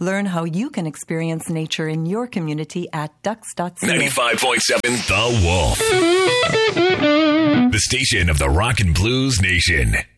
Learn how you can experience nature in your community at ducks.ca. 95.7 The Wolf. The station of the Rock and Blues Nation.